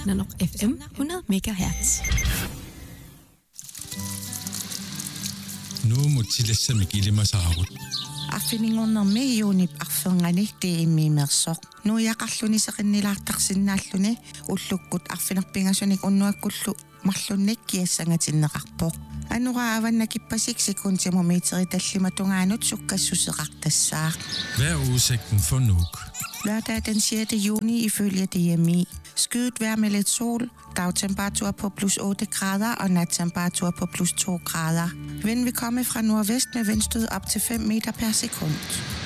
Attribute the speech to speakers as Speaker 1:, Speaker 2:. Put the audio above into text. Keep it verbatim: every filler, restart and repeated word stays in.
Speaker 1: Nanoq F M hundrede megahertz.
Speaker 2: Nu mutilassamik ilimasaarut.
Speaker 3: Affiningornermi iunip arferngani tiimmiimersoq. Nu yaqarluniseqinnilaartarsinnaalluni ullukkut arfinerpingasunik unnuakkullu marlunnik kiassangatinneqarpoq. Anura avannakipasik sekuntimumiteri tallimatungaanut sukkassuseqartassaaq.
Speaker 2: Hvad er udsigten for Nuuk?
Speaker 3: Lørdag den sjette juni ifølge D M I. Skyet vejr med lidt sol, dagtemperatur på plus otte grader og nattemperatur på plus to grader. Vind vil komme fra nordvest med vindstød op til fem meter per sekund.